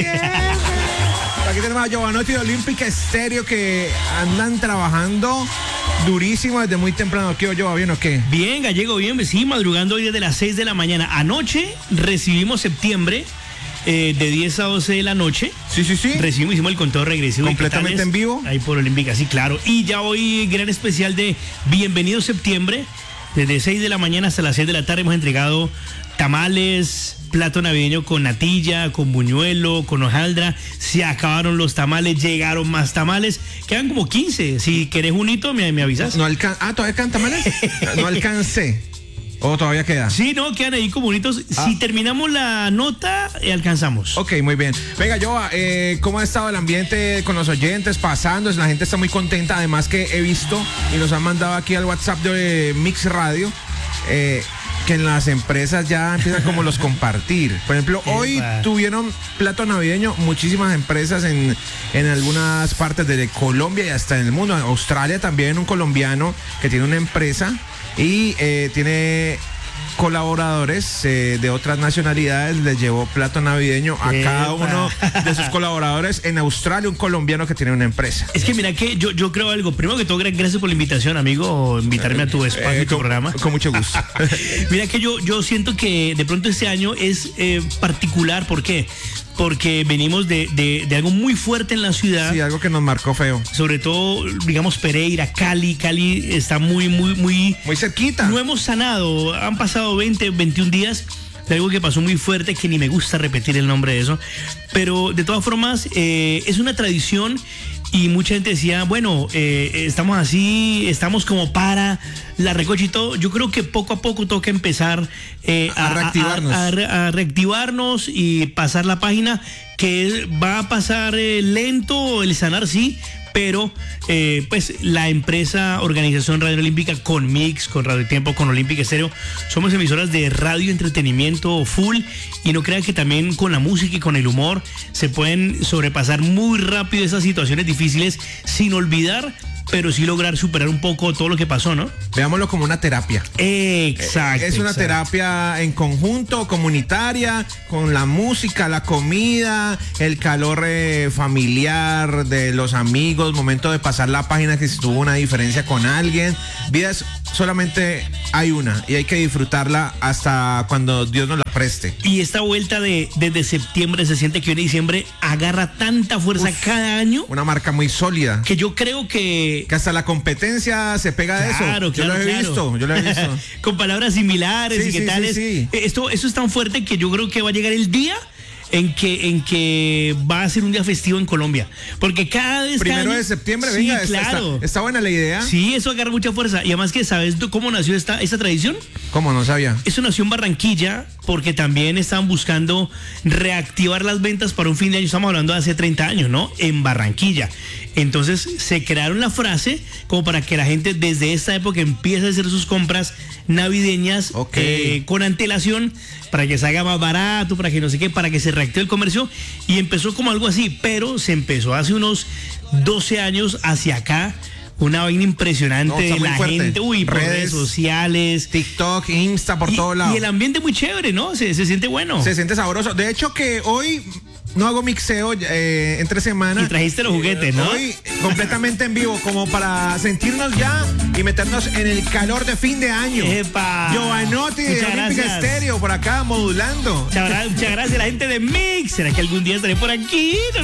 Aquí tenemos a Giovanotti de Olímpica Estéreo que andan trabajando durísimo desde muy temprano. ¿Qué yo? ¿Bien o qué? Bien, Gallego, bien. Sí, madrugando hoy desde las 6 de la mañana. Anoche recibimos septiembre de 10 a 12 de la noche. Sí. Hicimos el conteo regresivo. ¿Completamente en vivo? Ahí por Olímpica, sí, claro. Y ya hoy, gran especial de Bienvenido Septiembre. Desde 6 de la mañana hasta las 6 de la tarde hemos entregado tamales, plato navideño con natilla, con buñuelo, con hojaldra. Se acabaron los tamales, llegaron más tamales. Quedan como 15. Si querés un hito, me avisas. ¿Todavía quedan tamales? No alcancé. ¿O todavía queda? Sí, no, quedan ahí como bonitos. Si terminamos la nota, alcanzamos. Ok, muy bien. Venga, Jova, ¿cómo ha estado el ambiente con los oyentes pasando? La gente está muy contenta. Además que he visto y nos han mandado aquí al WhatsApp de Mix Radio que en las empresas ya empiezan como los compartir. Por ejemplo, hoy tuvieron plato navideño muchísimas empresas en algunas partes de Colombia y hasta en el mundo. En Australia también un colombiano que tiene una empresa y tiene colaboradores de otras nacionalidades, les llevó plato navideño a cada uno de sus colaboradores. En Australia, un colombiano que tiene una empresa. Es que mira que yo creo algo. Primero que todo, gracias por la invitación, amigo, invitarme a tu espacio y tu programa. Con mucho gusto. Mira que yo siento que de pronto este año es particular. ¿Por qué? Porque venimos de algo muy fuerte en la ciudad. Sí, algo que nos marcó feo. Sobre todo, digamos, Pereira, Cali está muy cerquita. No hemos sanado. Han pasado 20, 21 días de algo que pasó muy fuerte, que ni me gusta repetir el nombre de eso. Pero de todas formas, es una tradición. Y mucha gente decía, bueno, estamos así, estamos como para la recocha y todo. Yo creo que poco a poco toca empezar a reactivarnos. A reactivarnos y pasar la página, que va a pasar lento el sanar, sí, pero pues la empresa Organización Radio Olímpica con Mix, con Radio Tiempo, con Olímpica Estéreo, somos emisoras de radio y entretenimiento full, y no crean que también con la música y con el humor se pueden sobrepasar muy rápido esas situaciones difíciles sin olvidar, pero sí lograr superar un poco todo lo que pasó, ¿no? Veámoslo como una terapia. Exacto. Es una terapia en conjunto, comunitaria, con la música, la comida, el calor familiar de los amigos, momento de pasar la página que si tuvo una diferencia con alguien. Vidas solamente hay una y hay que disfrutarla hasta cuando Dios nos la preste. Y esta vuelta desde septiembre, se siente que viene diciembre, agarra tanta fuerza cada año. Una marca muy sólida. Que yo creo que hasta la competencia se pega de eso. Yo lo he visto. Con palabras similares y qué tales. Sí. Esto es tan fuerte que yo creo que va a llegar el día en que va a ser un día festivo en Colombia. Porque cada vez... Primero de septiembre, sí, venga, claro. Está buena la idea. Sí, eso agarra mucha fuerza. Y además que, ¿sabes cómo nació esta tradición? ¿Cómo? No sabía. Eso nació en Barranquilla, porque también estaban buscando reactivar las ventas para un fin de año. Estamos hablando de hace 30 años, ¿no? En Barranquilla. Entonces se crearon la frase como para que la gente desde esta época empiece a hacer sus compras navideñas con antelación, para que se haga más barato, para que no sé qué, para que se reactive el comercio. Y empezó como algo así, pero se empezó hace unos 12 años hacia acá. Una vaina impresionante de la gente, por redes sociales, TikTok, Insta, por todos lados. Y el ambiente muy chévere, ¿no? Se siente bueno. Se siente sabroso. De hecho que hoy no hago mixeo entre semanas. Y trajiste los juguetes, ¿no? Hoy completamente en vivo, como para sentirnos ya y meternos en el calor de fin de año. ¡Epa! Giovanotti de Olímpica Estéreo por acá modulando. Muchas gracias a la gente de Mix. ¿Será que algún día estaré por aquí?